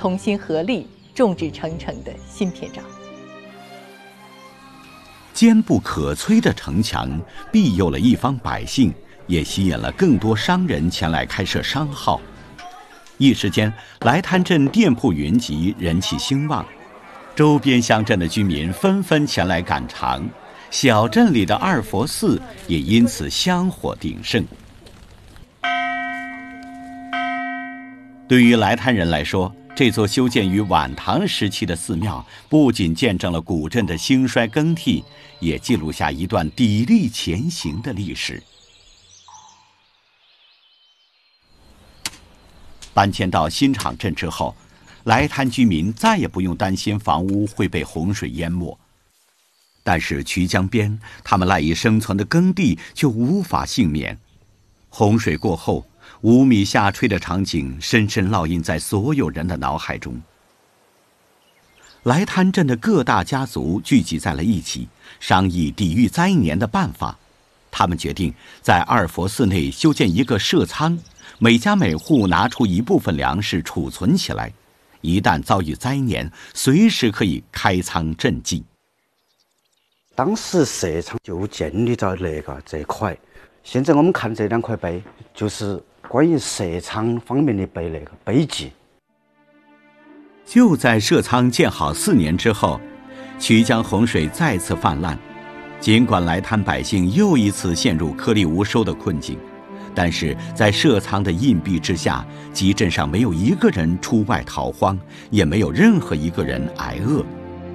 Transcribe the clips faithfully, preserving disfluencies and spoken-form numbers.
同心合力、众志成城的新篇章。 坚不可摧的城墙庇佑了一方百姓，也吸引了更多商人前来开设商号。一时间，来滩镇店铺云集，人气兴旺，周边乡镇的居民纷纷前来赶场，小镇里的二佛寺也因此香火鼎盛。对于来滩人来说，这座修建于晚唐时期的寺庙，不仅见证了古镇的兴衰更替，也记录下一段砥砺前行的历史。搬迁到新场镇之后，来滩居民再也不用担心房屋会被洪水淹没。但是渠江边他们赖以生存的耕地就无法幸免。洪水过后，五米下垂的场景深深烙印在所有人的脑海中。来滩镇的各大家族聚集在了一起，商议抵御灾年的办法。他们决定在二佛寺内修建一个社仓，每家每户拿出一部分粮食储存起来，一旦遭遇灾年，随时可以开仓赈济。 当时社仓就建立在那个这一块。现在我们看这两块碑，就是关于社仓方面的碑那个碑记。 就在社仓建好四年之后，渠江洪水再次泛滥。尽管来滩百姓又一次陷入颗粒无收的困境，但是在社仓的荫蔽之下，集镇上没有一个人出外逃荒，也没有任何一个人挨饿。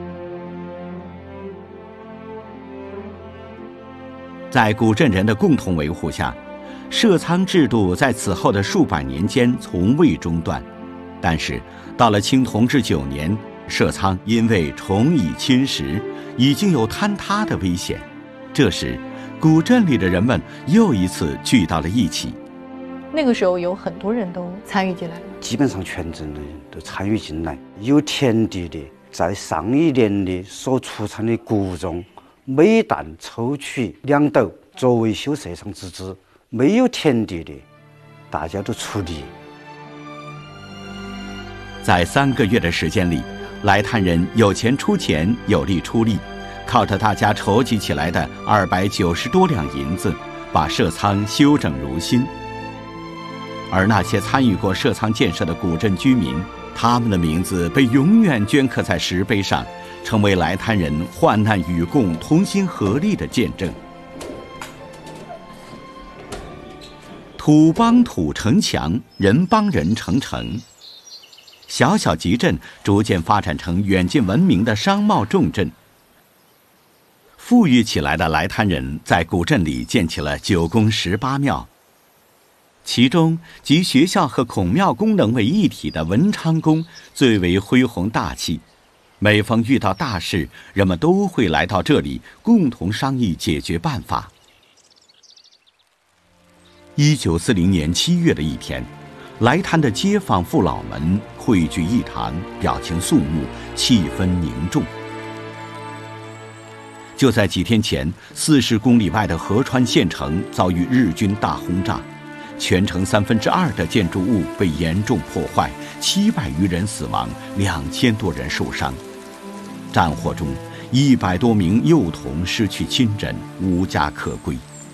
在古镇人的共同维护下，社仓制度在此后的数百年间从未中断。但是到了清同治九年，社仓因为虫蚁侵蚀，已经有坍塌的危险。这时古镇里的人们又一次聚到了一起。 那个时候有很多人都参与进来了， 基本上全镇的人都参与进来。有田地的，在上一年的所出产的谷种，每担抽取两斗作为修社仓之资；没有田地的，大家都出力。 在三个月的时间里，来滩人有钱出钱，有力出力，靠着大家筹集起来的二百九十多两银子，把社仓修整如新。而那些参与过社仓建设的古镇居民，他们的名字被永远镌刻在石碑上，成为来滩人患难与共、同心合力的见证。土帮土成墙，人帮人成城。小小集镇逐渐发展成远近闻名的商贸重镇。富裕起来的来滩人在古镇里建起了九宫十八庙，其中集学校和孔庙功能为一体的文昌宫最为恢宏大气。每逢遇到大事，人们都会来到这里共同商议解决办法。一九四零年七月的一天，来滩的街坊父老们汇聚一堂，表情肃穆，气氛凝重。就在几天前，四十公里外的合川县城遭遇日军大轰炸，全城三分之二的建筑物被严重破坏，七百余人死亡，两千多人受伤。战火中，一百多名幼童失去亲人，无家可归。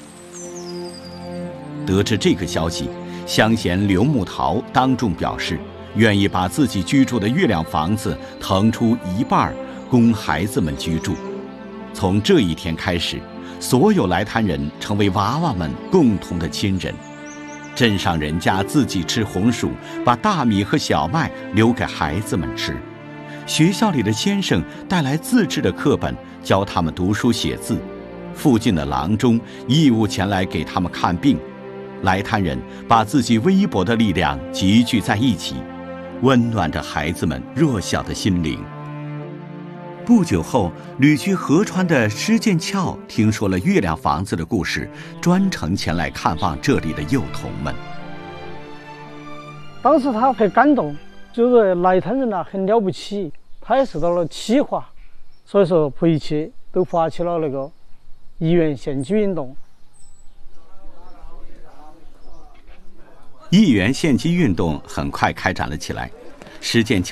得知这个消息，乡贤刘木桃当众表示，愿意把自己居住的月亮房子腾出一半，供孩子们居住。从这一天开始，所有来滩人成为娃娃们共同的亲人。镇上人家自己吃红薯，把大米和小麦留给孩子们吃。学校里的先生带来自制的课本，教他们读书写字。附近的郎中义务前来给他们看病。来滩人把自己微薄的力量集聚在一起，温暖着孩子们弱小的心灵。不久后，旅居合川的施剑翘听说了月亮房子的故事，专程前来看望这里的幼童们。 当时他很感动，就是来滩人啊很了不起，他也受到了启发，所以说回去都发起了那个一元献居运动。 一元献居运动很快开展了起来，施剑翘